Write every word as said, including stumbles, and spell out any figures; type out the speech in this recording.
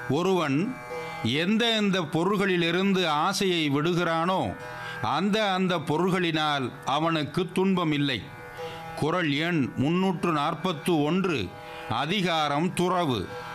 ஒருவன் எந்த எந்த பொருள்களிலிருந்து ஆசையை விடுகிறானோ அந்த அந்த பொருள்களினால் அவனுக்கு துன்பம் இல்லை. குறள் எண் முன்னூற்று நாற்பத்து ஒன்று. அதிகாரம் துறவு.